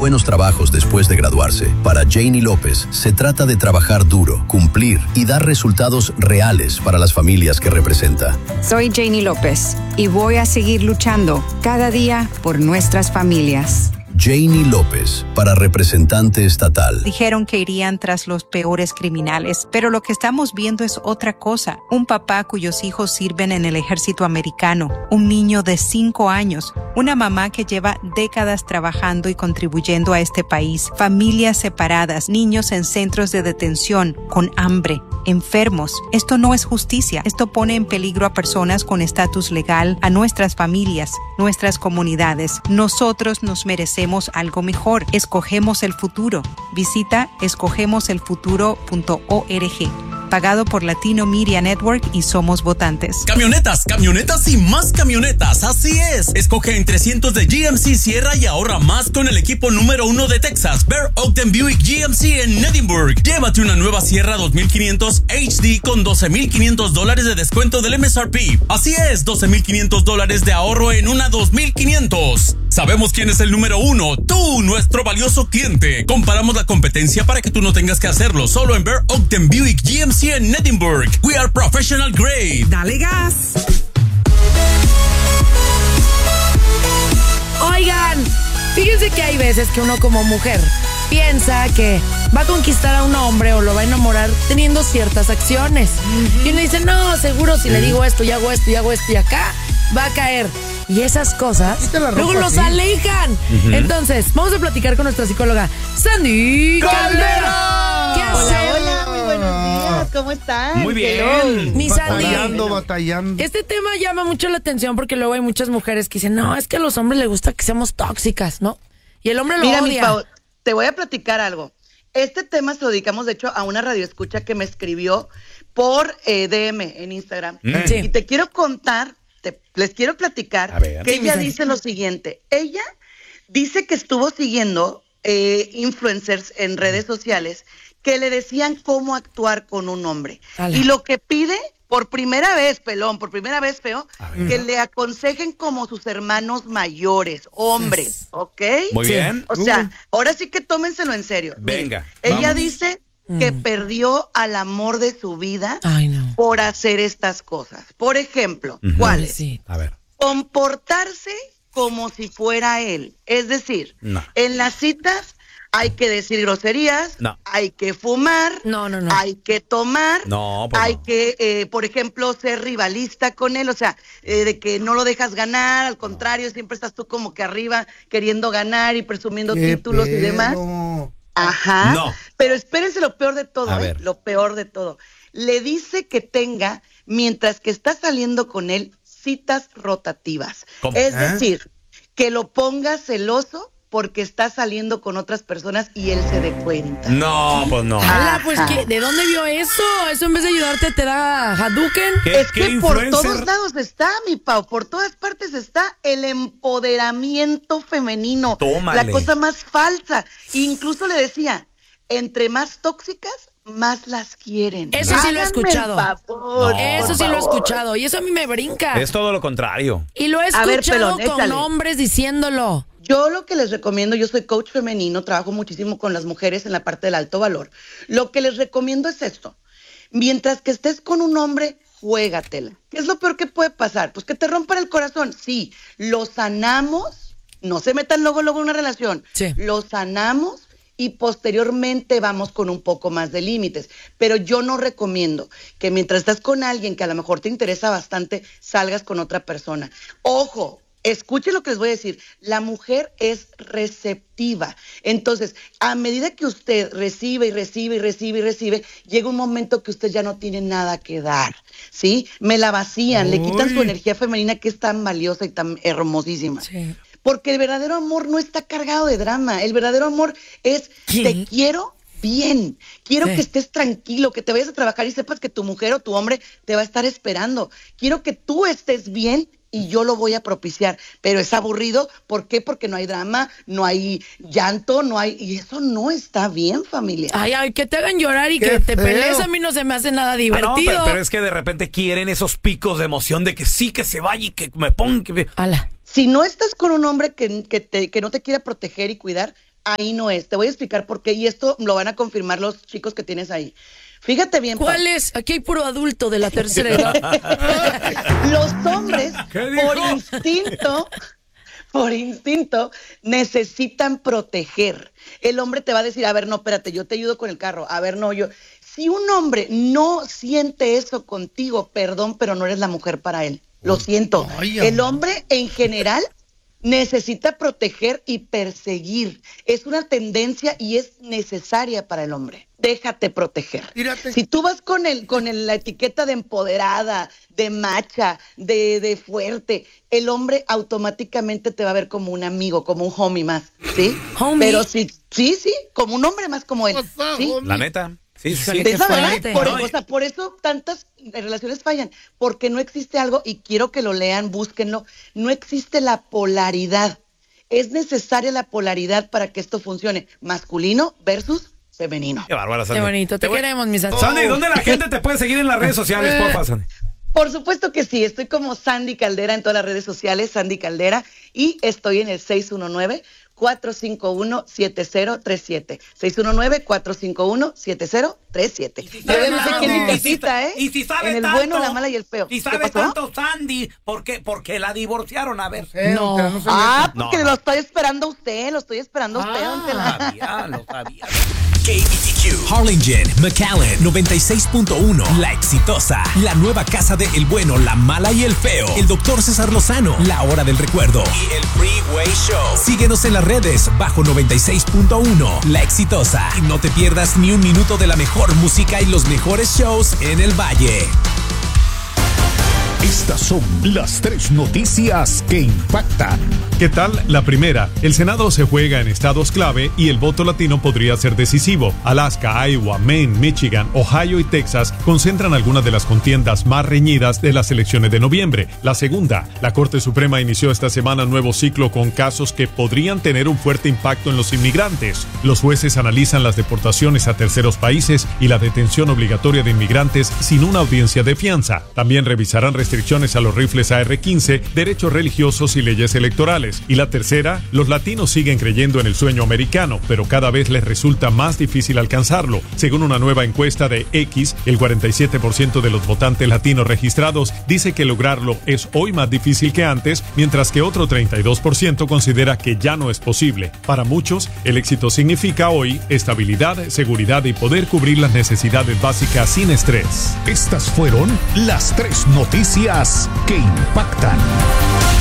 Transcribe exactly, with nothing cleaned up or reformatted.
buenos trabajos después de graduarse. Para Janey López, se trata de trabajar duro, cumplir y dar resultados reales para las familias que representa. Soy Janey López y voy a seguir luchando cada día por nuestras familias. Janey López, para representante estatal. Dijeron que irían tras los peores criminales, pero lo que estamos viendo es otra cosa. Un papá cuyos hijos sirven en el ejército americano, un niño de cinco años, una mamá que lleva décadas trabajando y contribuyendo a este país, familias separadas, niños en centros de detención, con hambre, enfermos. Esto no es justicia. Esto pone en peligro a personas con estatus legal, a nuestras familias, nuestras comunidades. Nosotros nos merecemos algo mejor. Escogemos el futuro. Visita escogemos el futuro punto org. Pagado por Latino Media Network y Somos Votantes. Camionetas, camionetas y más camionetas. Así es. Escoge entre cientos de G M C Sierra y ahorra más con el equipo número uno de Texas, Bear Ogden Buick G M C en Edinburgh. Llévate una nueva Sierra dos mil quinientos H D con doce mil quinientos dólares de descuento del M S R P. Así es, doce mil quinientos dólares de ahorro en una dos mil quinientos. Sabemos quién es el número uno. Tú, nuestro valioso cliente. Comparamos la competencia para que tú no tengas que hacerlo. Solo en Bear Ogden Buick G M C en Edinburgh. We are professional grade. Dale gas. Oigan, fíjense que hay veces que uno como mujer piensa que va a conquistar a un hombre o lo va a enamorar teniendo ciertas acciones. Uh-huh. Y uno dice, no, seguro si uh-huh. le digo esto y hago esto y hago esto y acá, va a caer. Y esas cosas luego los así. alejan. Uh-huh. Entonces, vamos a platicar con nuestra psicóloga Sandy Caldera. ¿Qué haces? Hola, muy buenos días. ¿Cómo están? Muy bien. Mi Sandy. Batallando, batallando. Este tema llama mucho la atención porque luego hay muchas mujeres que dicen, no, es que a los hombres les gusta que seamos tóxicas, ¿no? Y el hombre lo Mira, odia. Mi Pau, te voy a platicar algo. Este tema se lo dedicamos, de hecho, a una radioescucha que me escribió por eh, D M en Instagram. Mm. Sí. Y te quiero contar, te, les quiero platicar que ella dice lo siguiente. Ella dice que estuvo siguiendo eh, influencers en redes sociales que le decían cómo actuar con un hombre. Ala. Y lo que pide, por primera vez, pelón, por primera vez, feo, que le aconsejen como sus hermanos mayores, hombres, ¿ok? Muy sí. bien. O sea, uh. ahora sí que tómenselo en serio. Venga. Miren, ella vamos. dice que mm. perdió al amor de su vida Ay, no. por hacer estas cosas. Por ejemplo, uh-huh. ¿cuáles? Sí. A ver. Comportarse como si fuera él. Es decir, no. en las citas hay que decir groserías, no. hay que fumar, no, no, no. hay que tomar, no, pues hay no. que, eh, por ejemplo, ser rivalista con él, o sea, eh, de que no lo dejas ganar, al contrario, siempre estás tú como que arriba queriendo ganar y presumiendo títulos pedo? y demás. Ajá. No. Pero espérense lo peor de todo, A ¿eh? ver. Lo peor de todo. Le dice que tenga, mientras que está saliendo con él, citas rotativas. ¿Cómo? Es ¿Eh? decir, que lo ponga celoso porque está saliendo con otras personas y él se dé cuenta. No, pues no. Ala, pues, ¿qué? ¿De dónde vio eso? ¿Eso en vez de ayudarte te da Hadouken? Es que por todos lados está, mi Pau, por todas partes está el empoderamiento femenino. Tómale. La cosa más falsa. Incluso le decía, entre más tóxicas, más las quieren. Eso sí lo he escuchado. Favor, no, eso sí favor. lo he escuchado y eso a mí me brinca. Es todo lo contrario. Y lo he escuchado ver, pelón, con échale. hombres diciéndolo. Yo lo que les recomiendo, yo soy coach femenino, trabajo muchísimo con las mujeres en la parte del alto valor. Lo que les recomiendo es esto. Mientras que estés con un hombre, juégatela. ¿Qué es lo peor que puede pasar? Pues que te rompan el corazón. Sí, lo sanamos, no se metan luego, luego en una relación. Sí. Lo sanamos y posteriormente vamos con un poco más de límites. Pero yo no recomiendo que mientras estás con alguien que a lo mejor te interesa bastante, salgas con otra persona. Ojo, escuchen lo que les voy a decir. La mujer es receptiva. Entonces, a medida que usted recibe y recibe y recibe y recibe, llega un momento que usted ya no tiene nada que dar, ¿sí? Me la vacían, Uy. le quitan su energía femenina que es tan valiosa y tan hermosísima. Sí. Porque el verdadero amor no está cargado de drama. El verdadero amor es ¿Qué? te quiero bien. Quiero sí. que estés tranquilo, que te vayas a trabajar y sepas que tu mujer o tu hombre te va a estar esperando. Quiero que tú estés bien y yo lo voy a propiciar. Pero es aburrido. ¿Por qué? Porque no hay drama, no hay llanto, no hay... Y eso no está bien, familia. Ay, ay, que te hagan llorar y que te feo. pelees, a mí no se me hace nada divertido. Ah, no, pero, pero es que de repente quieren esos picos de emoción de que sí, que se vaya y que me ponga... Que... Ala. Si no estás con un hombre que, que, te, que no te quiera proteger y cuidar, ahí no es. Te voy a explicar por qué, y esto lo van a confirmar los chicos que tienes ahí. Fíjate bien. ¿Cuál Pau. es? Aquí hay puro adulto de la tercera edad. Los hombres, por instinto, por instinto, necesitan proteger. El hombre te va a decir, a ver, no, espérate, yo te ayudo con el carro. A ver, no, yo... Si un hombre no siente eso contigo, perdón, pero no eres la mujer para él. Lo siento. Ay, el hombre en general necesita proteger y perseguir. Es una tendencia y es necesaria para el hombre. Déjate proteger. Tírate. Si tú vas con el, con el, la etiqueta de empoderada, de macha, de, de fuerte, el hombre automáticamente te va a ver como un amigo, como un homie más, ¿sí? Homie. Pero sí, sí, sí, como un hombre más como él. ¿Sí? La neta. Sí, sí, sí. Es la verdad, por, o sea, por eso tantas relaciones fallan, porque no existe algo, y quiero que lo lean, búsquenlo, no existe la polaridad. Es necesaria la polaridad para que esto funcione, masculino versus femenino. Qué bárbara, Sandy. Qué bonito, te, te queremos, mis amigos. Sandy, ¿dónde la gente te puede seguir en las redes sociales, porfa, Sandy? Por supuesto que sí, estoy como Sandy Caldera en todas las redes sociales, Sandy Caldera, y estoy en el seis uno nueve, cuatro cinco uno, siete cero tres siete. seis uno nueve, cuatro cinco uno, siete cero tres siete. Si Yo no sé quién me visita, ¿eh? Y si sabe en el tanto, bueno, la mala y el feo. Y sabe tanto Sandy, ¿por qué? Porque la divorciaron, a ver. No. no ah, porque no, no. lo estoy esperando a usted, lo estoy esperando a usted. Ah, lo sabía, lo sabía. K B T Q, Harlingen, McAllen, noventa y seis punto uno, La Exitosa, la nueva casa de El Bueno, la Mala y el Feo, el doctor César Lozano, La Hora del Recuerdo y el Freeway Show. Síguenos en las redes bajo noventa y seis punto uno, La Exitosa, y no te pierdas ni un minuto de la mejor música y los mejores shows en el Valle. Estas son las tres noticias que impactan. ¿Qué tal? La primera, el Senado se juega en estados clave y el voto latino podría ser decisivo. Alaska, Iowa, Maine, Michigan, Ohio y Texas concentran algunas de las contiendas más reñidas de las elecciones de noviembre. La segunda, la Corte Suprema inició esta semana un nuevo ciclo con casos que podrían tener un fuerte impacto en los inmigrantes. Los jueces analizan las deportaciones a terceros países y la detención obligatoria de inmigrantes sin una audiencia de fianza. También revisarán restricciones a los rifles A R quince, derechos religiosos y leyes electorales. Y la tercera, los latinos siguen creyendo en el sueño americano, pero cada vez les resulta más difícil alcanzarlo. Según una nueva encuesta de X, el cuarenta y siete por ciento de los votantes latinos registrados dice que lograrlo es hoy más difícil que antes, mientras que otro treinta y dos por ciento considera que ya no es posible. Para muchos, el éxito significa hoy estabilidad, seguridad y poder cubrir las necesidades básicas sin estrés. Estas fueron las tres noticias que impactan.